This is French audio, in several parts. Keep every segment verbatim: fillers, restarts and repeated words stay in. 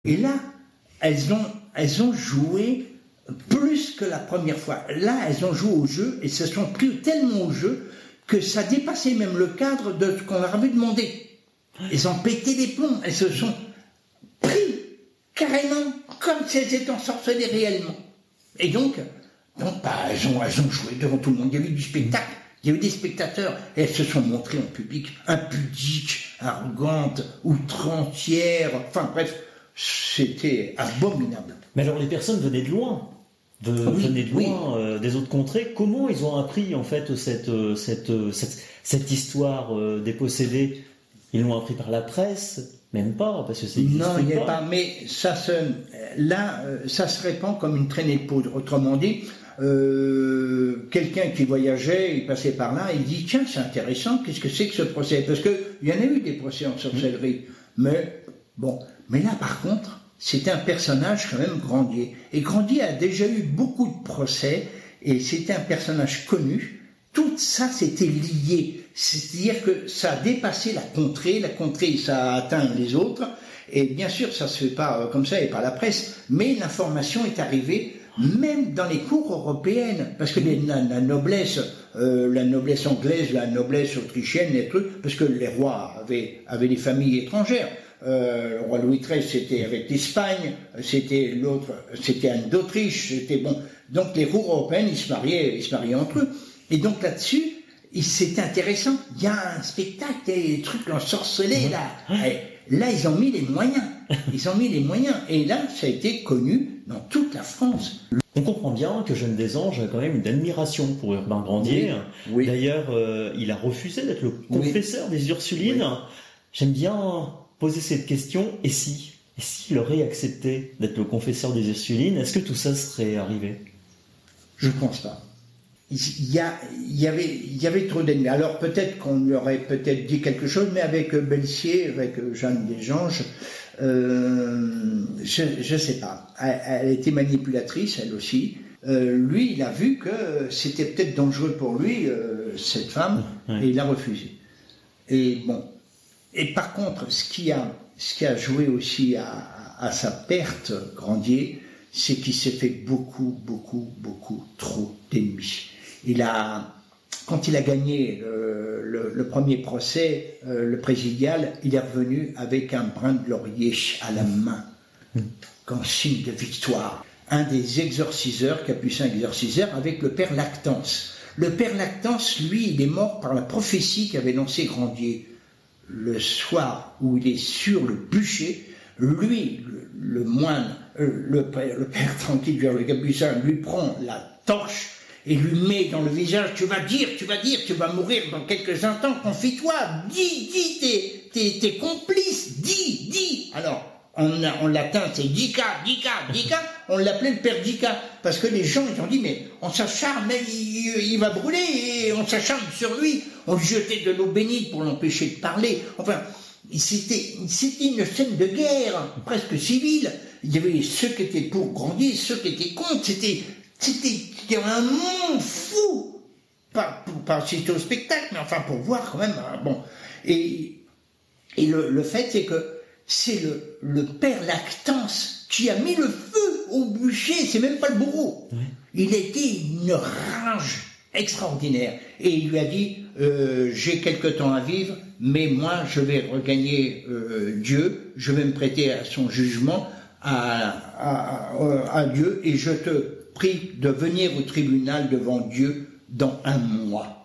Et là, elles ont, elles ont joué plus que la première fois. Là, elles ont joué au jeu et se sont pris tellement au jeu que ça dépassait même le cadre de ce qu'on leur avait demandé. Elles ont pété les plombs, elles se sont pris carrément comme si elles étaient ensorcelées réellement. Et donc, donc bah, elles, ont, elles ont joué devant tout le monde. Il y a eu du spectacle, il y a eu des spectateurs et elles se sont montrées en public impudiques, arrogantes, outrancières, enfin bref, c'était abominable. Mais alors les personnes venaient de loin, de, oui, venaient de loin, oui. euh, des autres contrées. Comment ils ont appris en fait cette cette cette, cette histoire euh, des possédés? Ils l'ont appris par la presse? Même pas, parce que c'est non, il n'y a pas. Mais ça se là, ça se répand comme une traînée de poudre. Autrement dit, euh, quelqu'un qui voyageait, il passait par là, il dit tiens, c'est intéressant. Qu'est-ce que c'est que ce procès? Parce que il y en a eu des procès en sorcellerie, mmh. mais bon. Mais là, par contre, c'était un personnage quand même Grandier. Et Grandier a déjà eu beaucoup de procès, et c'était un personnage connu. Tout ça, c'était lié. C'est-à-dire que ça a dépassé la contrée. La contrée, ça a atteint les autres. Et bien sûr, ça se fait pas comme ça et par la presse. Mais l'information est arrivée même dans les cours européennes. Parce que les, la, la noblesse, euh, la noblesse anglaise, la noblesse autrichienne, les trucs, parce que les rois avaient, avaient des familles étrangères. Euh, le roi Louis treize, c'était avec l'Espagne, c'était l'autre, c'était Anne d'Autriche, c'était bon. Donc les cours européennes, ils se mariaient, ils se mariaient entre eux. Et donc là-dessus, c'était intéressant. Il y a un spectacle, des trucs ensorcelés là. Et là, ils ont mis les moyens. Ils ont mis les moyens. Et là, ça a été connu dans toute la France. On comprend bien que Jeanne des Anges a quand même une admiration pour Urbain Grandier. Oui, oui. D'ailleurs, euh, il a refusé d'être le confesseur oui. des Ursulines. Oui. J'aime bien poser cette question, et si Et s'il aurait accepté d'être le confesseur des Ursulines, est-ce que tout ça serait arrivé? Je ne pense pas. Il y, a, il, y avait, il y avait trop d'ennemis. Alors peut-être qu'on lui aurait peut-être dit quelque chose, mais avec Belsier, avec Jeanne des Anges, euh, je ne sais pas. Elle, elle était manipulatrice, elle aussi. Euh, lui, il a vu que c'était peut-être dangereux pour lui, euh, cette femme, ouais. et il a refusé. Et bon. Et par contre, ce qui a, ce qui a joué aussi à, à sa perte, Grandier, c'est qu'il s'est fait beaucoup, beaucoup, beaucoup trop d'ennemis. Il a, quand il a gagné le, le, le premier procès, euh, le présidial, il est revenu avec un brin de laurier à la main, comme signe de victoire. Un des exorciseurs, capucin exorciseur, avec le père Lactance. Le père Lactance, lui, il est mort par la prophétie qu'avait lancée Grandier. Le soir où il est sur le bûcher, lui, le, le moine, euh, le, père, le père tranquille, le capucin, lui prend la torche et lui met dans le visage, tu vas dire, tu vas dire, tu vas mourir dans quelques instants, confie-toi, dis, dis, t'es, t'es, t'es complice, dis, dis. Alors, en, en latin, c'est Dica, Dica, Dica, on l'appelait le père Dica, parce que les gens, ils ont dit, mais on s'acharne, mais il, il va brûler, et on s'acharne sur lui, on lui jetait de l'eau bénite pour l'empêcher de parler, enfin, c'était, c'était une scène de guerre, presque civile. Il y avait ceux qui étaient pour Grandier, ceux qui étaient contre, c'était, c'était, il y avait un monde fou, pas pour pas assister au spectacle, mais enfin pour voir quand même, bon, et, et le, le fait c'est que c'est le, le père Lactance qui a mis le feu au bûcher, c'est même pas le bourreau. Oui. Il était une rage extraordinaire. Et il lui a dit, euh, j'ai quelque temps à vivre, mais moi je vais regagner euh, Dieu, je vais me prêter à son jugement, à, à, à, à Dieu, et je te prie de venir au tribunal devant Dieu dans un mois.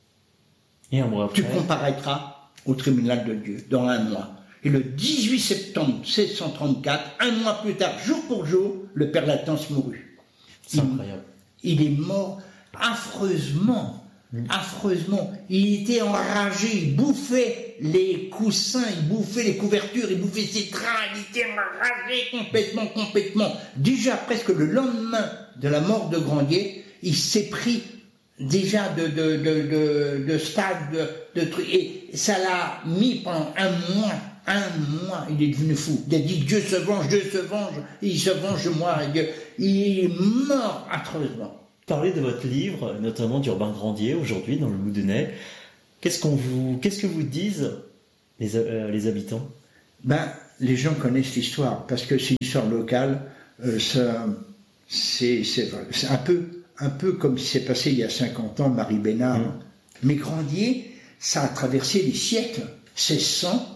Et un mois après, tu comparaîtras au tribunal de Dieu dans un mois. Et le dix-huit septembre seize cent trente-quatre, un mois plus tard, jour pour jour, le père Lactance mourut. C'est incroyable. Il est mort affreusement, mmh. affreusement. Il était enragé, il bouffait les coussins, il bouffait les couvertures, il bouffait ses draps, il était enragé complètement, complètement. Déjà, presque le lendemain de la mort de Grandier, il s'est pris déjà de, de, de, de, de stade, de, de trucs, et ça l'a mis pendant un mois. Un mois, il est devenu fou. Il a dit Dieu se venge, Dieu se venge, il se venge de moi. Dieu. Il est mort atrocement. Parlez de votre livre, notamment d'Urbain Grandier, aujourd'hui dans le Loudunais. Qu'est-ce qu'on vous, qu'est-ce que vous disent les, euh, les habitants? Ben, les gens connaissent l'histoire, parce que c'est une histoire locale. Euh, ça, c'est, c'est, c'est un peu, un peu comme ce qui s'est passé il y a cinquante ans, Marie Bénard. Mmh. Mais Grandier, ça a traversé les siècles. C'est cent